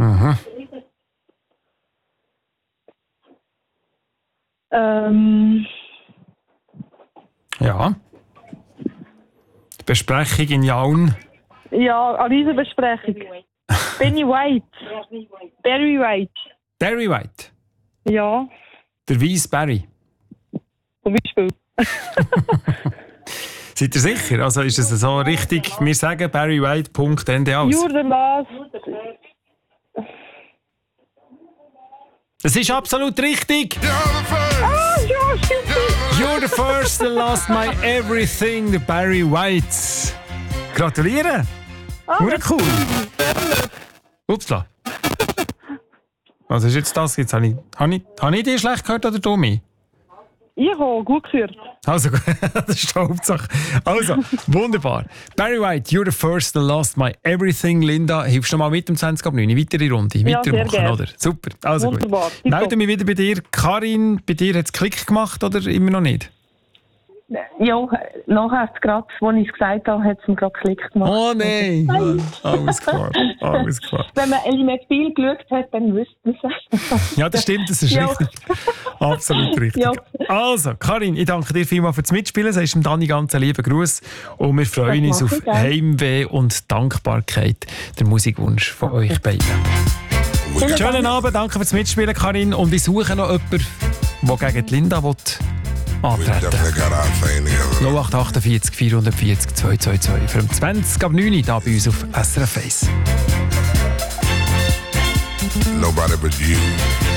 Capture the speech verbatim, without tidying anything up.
Mhm. Ähm, Ja. Die Besprechung in Jaun. ja, an dieser Besprechung. Benny White. Barry White. Barry White. Ja, Der Weiss Barry. zum Beispiel. Seid ihr sicher? Also ist es so richtig? Wir sagen Barry White, Punkt, Ende aus. You're the last. Das ist absolut richtig! Ah, ja, stimmt. You're the first and last my everything, der Barry White. Gratuliere! Ah, Hure cool! Upsla. Was ist jetzt das? Jetzt habe ich, habe ich, habe ich dich schlecht gehört oder du mich? Ich habe gut gehört. Also, das ist die Hauptsache. Also, wunderbar. Barry White, you're the first and last my everything. Linda, hilfst du noch mal mit um zwanzig ab neun? Weitere Runde, Ja, weitermachen, sehr gerne. oder? Super, also Wunderbar. gut. Melde mich wieder bei dir. Karin, bei dir hat es Klick gemacht oder immer noch nicht? Ja, nachher, gerade, als ich es gesagt habe, hat es mir gerade Klick gemacht. Oh nein! Nein. Alles klar, alles klar. Wenn man Element Spiel geschaut hat, dann wüsste man es. Ja, das stimmt, das ist Ja. richtig. Absolut richtig. Ja. Also, Karin, ich danke dir vielmals fürs Mitspielen. Sagst dem Dani ganz einen lieben Gruß. Und wir freuen Das uns mache auf ich gerne. Heimweh und Dankbarkeit. Der Musikwunsch von euch beiden. Schönen Abend, danke fürs Mitspielen, Karin. Und ich suche noch jemanden, der gegen die Linda will antreten will. null acht achtundvierzig vierhundertvierzig zweihundertzweiundzwanzig für um zwanzig ab neun Uhr hier bei uns auf S R F eins. Nobody but you.